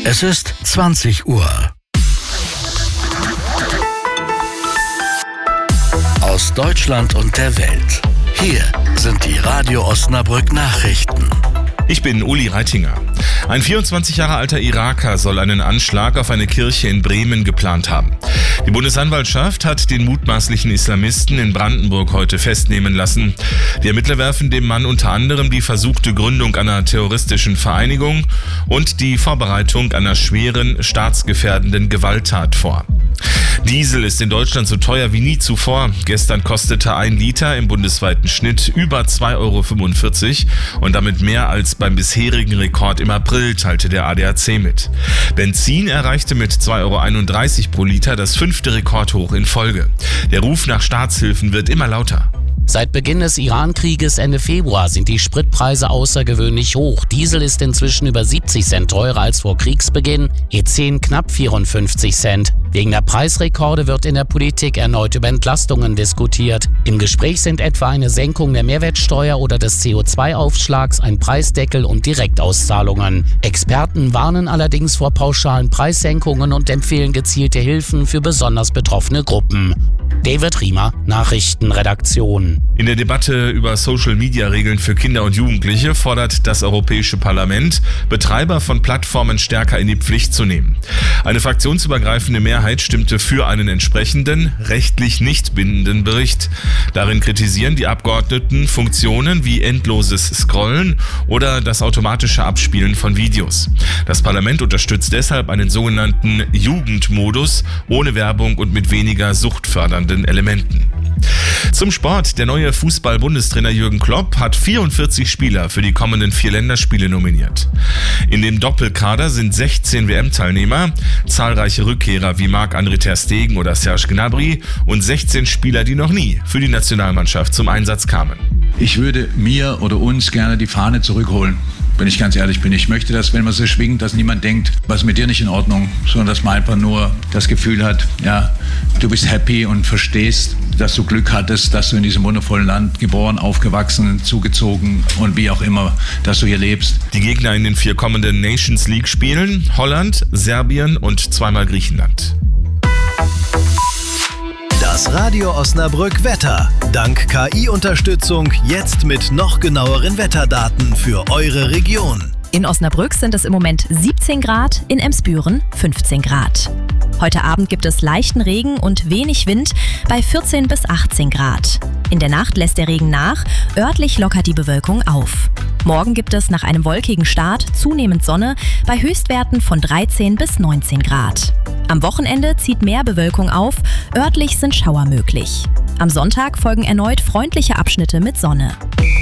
Es ist 20 Uhr. Aus Deutschland und der Welt. Hier sind die Radio Osnabrück Nachrichten. Ich bin Uli Reitinger. Ein 24 Jahre alter Iraker soll einen Anschlag auf eine Kirche in Bremen geplant haben. Die Bundesanwaltschaft hat den mutmaßlichen Islamisten in Brandenburg heute festnehmen lassen. Die Ermittler werfen dem Mann unter anderem die versuchte Gründung einer terroristischen Vereinigung und die Vorbereitung einer schweren, staatsgefährdenden Gewalttat vor. Diesel ist in Deutschland so teuer wie nie zuvor. Gestern kostete 1 Liter im bundesweiten Schnitt über 2,45 € und damit mehr als beim bisherigen Rekord im April, teilte der ADAC mit. Benzin erreichte mit 2,31 € pro Liter das 5. Rekordhoch in Folge. Der Ruf nach Staatshilfen wird immer lauter. Seit Beginn des Iran-Krieges Ende Februar sind die Spritpreise außergewöhnlich hoch. Diesel ist inzwischen über 70 Cent teurer als vor Kriegsbeginn, E10 knapp 54 Cent. Wegen der Preisrekorde wird in der Politik erneut über Entlastungen diskutiert. Im Gespräch sind etwa eine Senkung der Mehrwertsteuer oder des CO2-Aufschlags, ein Preisdeckel und Direktauszahlungen. Experten warnen allerdings vor pauschalen Preissenkungen und empfehlen gezielte Hilfen für besonders betroffene Gruppen. David Riemer, Nachrichtenredaktion. In der Debatte über Social-Media-Regeln für Kinder und Jugendliche fordert das Europäische Parlament, Betreiber von Plattformen stärker in die Pflicht zu nehmen. Eine fraktionsübergreifende Mehrheit stimmte für einen entsprechenden, rechtlich nicht bindenden Bericht. Darin kritisieren die Abgeordneten Funktionen wie endloses Scrollen oder das automatische Abspielen von Videos. Das Parlament unterstützt deshalb einen sogenannten Jugendmodus ohne Werbung und mit weniger suchtfördernden Elementen. Zum Sport. Der neue Fußball-Bundestrainer Jürgen Klopp hat 44 Spieler für die kommenden 4 Länderspiele nominiert. In dem Doppelkader sind 16 WM-Teilnehmer, zahlreiche Rückkehrer wie Marc-André ter Stegen oder Serge Gnabry und 16 Spieler, die noch nie für die Nationalmannschaft zum Einsatz kamen. Ich würde mir oder uns gerne die Fahne zurückholen. Wenn ich ganz ehrlich bin, ich möchte, dass, wenn man sie schwingt, dass niemand denkt, was ist mit dir nicht in Ordnung, sondern dass man einfach nur das Gefühl hat, ja, du bist happy und verstehst, dass du Glück hattest, dass du in diesem wundervollen Land geboren, aufgewachsen, zugezogen und wie auch immer, dass du hier lebst. Die Gegner in den 4 kommenden Nations League Spielen: Holland, Serbien und zweimal Griechenland. Das Radio Osnabrück Wetter. Dank KI-Unterstützung jetzt mit noch genaueren Wetterdaten für eure Region. In Osnabrück sind es im Moment 17 Grad, in Emsbüren 15 Grad. Heute Abend gibt es leichten Regen und wenig Wind bei 14 bis 18 Grad. In der Nacht lässt der Regen nach, örtlich lockert die Bewölkung auf. Morgen gibt es nach einem wolkigen Start zunehmend Sonne bei Höchstwerten von 13 bis 19 Grad. Am Wochenende zieht mehr Bewölkung auf, örtlich sind Schauer möglich. Am Sonntag folgen erneut freundliche Abschnitte mit Sonne.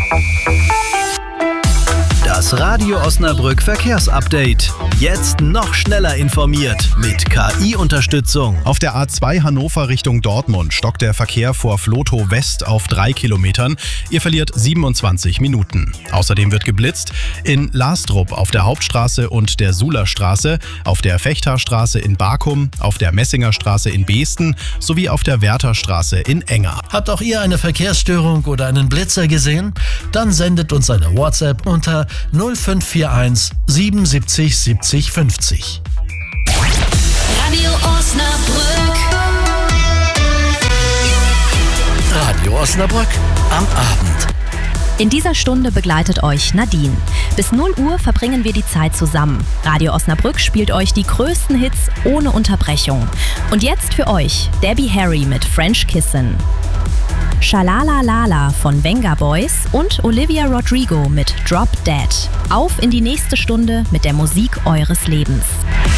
Das Radio Osnabrück Verkehrsupdate. Jetzt noch schneller informiert mit KI-Unterstützung. Auf der A2 Hannover Richtung Dortmund stockt der Verkehr vor Vlotho West auf 3 Kilometern. Ihr verliert 27 Minuten. Außerdem wird geblitzt in Lastrup auf der Hauptstraße und der Sulerstraße, auf der Fechterstraße in Bakum, auf der Messingerstraße in Beesten sowie auf der Wärterstraße in Enger. Habt auch ihr eine Verkehrsstörung oder einen Blitzer gesehen? Dann sendet uns eine WhatsApp unter 0541 77 70 50. Radio Osnabrück. Radio Osnabrück am Abend. In dieser Stunde begleitet euch Nadine. Bis 0 Uhr verbringen wir die Zeit zusammen. Radio Osnabrück spielt euch die größten Hits ohne Unterbrechung. Und jetzt für euch Debbie Harry mit French Kissin'. Schalalalala von Venga Boys und Olivia Rodrigo mit Drop Dead. Auf in die nächste Stunde mit der Musik eures Lebens.